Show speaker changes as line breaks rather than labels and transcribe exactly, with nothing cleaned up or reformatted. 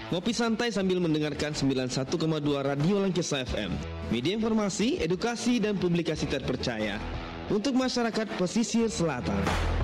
Ngopi santai sambil mendengarkan sembilan puluh satu koma dua Radio Langgesa F M. Media informasi, edukasi, dan publikasi terpercaya untuk masyarakat pesisir selatan.